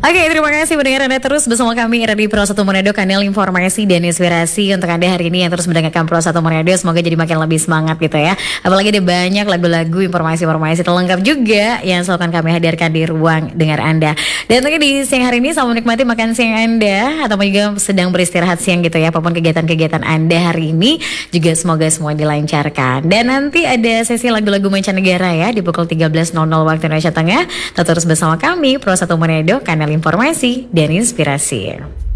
Oke, terima kasih mendengar Anda terus bersama kami di Pro 1 Manado, kanal informasi dan inspirasi untuk Anda hari ini yang terus mendengarkan Pro 1 Manado. Semoga jadi makin lebih semangat gitu ya. Apalagi ada banyak lagu-lagu, informasi-informasi terlengkap juga yang selalu akan kami hadirkan di ruang dengar Anda. Dan tentunya di siang hari ini selamat menikmati makan siang Anda atau juga sedang beristirahat siang gitu ya. Apapun kegiatan-kegiatan Anda hari ini juga semoga semua dilancarkan. Dan nanti ada sesi lagu-lagu mancanegara ya di pukul 13.00 waktu Indonesia Tengah. Tetap terus bersama kami Pro 1 Manado, kanal informasi dan inspirasi.